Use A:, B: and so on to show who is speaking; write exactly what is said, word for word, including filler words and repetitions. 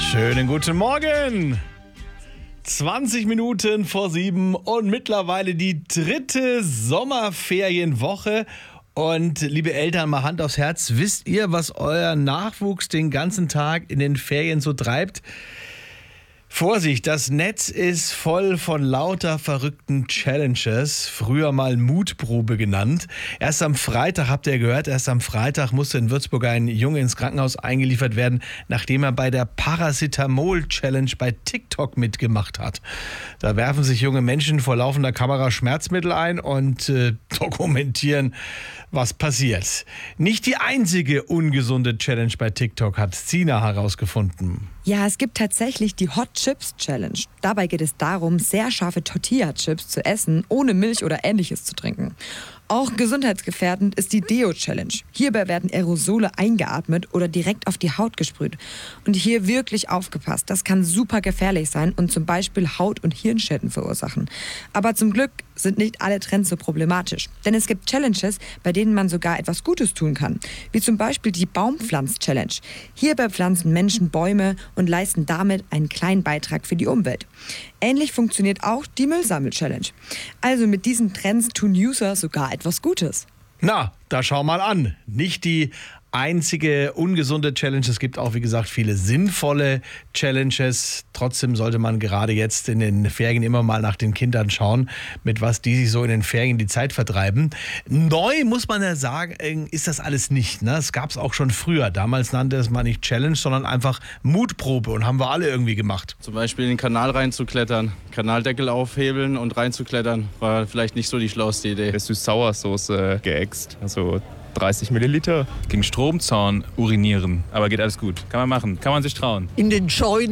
A: Schönen guten Morgen! zwanzig Minuten vor sieben und mittlerweile die dritte Sommerferienwoche. Und liebe Eltern, mal Hand aufs Herz, wisst ihr, was euer Nachwuchs den ganzen Tag in den Ferien so treibt? Vorsicht, das Netz ist voll von lauter verrückten Challenges, früher mal Mutprobe genannt. Erst am Freitag, habt ihr gehört, erst am Freitag musste in Würzburg ein Junge ins Krankenhaus eingeliefert werden, nachdem er bei der Paracetamol-Challenge bei TikTok mitgemacht hat. Da werfen sich junge Menschen vor laufender Kamera Schmerzmittel ein und äh, dokumentieren, was passiert. Nicht die einzige ungesunde Challenge bei TikTok hat Sina herausgefunden.
B: Ja, es gibt tatsächlich die Hot Chips Challenge. Dabei geht es darum, sehr scharfe Tortilla-Chips zu essen, ohne Milch oder Ähnliches zu trinken. Auch gesundheitsgefährdend ist die Deo Challenge. Hierbei werden Aerosole eingeatmet oder direkt auf die Haut gesprüht. Und hier wirklich aufgepasst, das kann super gefährlich sein und zum Beispiel Haut- und Hirnschäden verursachen. Aber zum Glück sind nicht alle Trends so problematisch. Denn es gibt Challenges, bei denen man sogar etwas Gutes tun kann. Wie zum Beispiel die Baumpflanz-Challenge. Hierbei pflanzen Menschen Bäume und leisten damit einen kleinen Beitrag für die Umwelt. Ähnlich funktioniert auch die Müllsammel-Challenge. Also mit diesen Trends tun User sogar etwas Gutes.
A: Na, da schau mal an. Nicht die einzige ungesunde Challenge. Es gibt auch, wie gesagt, viele sinnvolle Challenges. Trotzdem sollte man gerade jetzt in den Ferien immer mal nach den Kindern schauen, mit was die sich so in den Ferien die Zeit vertreiben. Neu, muss man ja sagen, ist das alles nicht. Ne? Es gab es auch schon früher. Damals nannte es man nicht Challenge, sondern einfach Mutprobe und haben wir alle irgendwie gemacht.
C: Zum Beispiel in den Kanal reinzuklettern, Kanaldeckel aufhebeln und reinzuklettern, war vielleicht nicht so die schlauste Idee.
D: Süß-Sauersoße geäxt, also dreißig Milliliter.
E: Gegen Stromzaun urinieren, aber geht alles gut. Kann man machen, kann man sich trauen.
F: In den Scheunen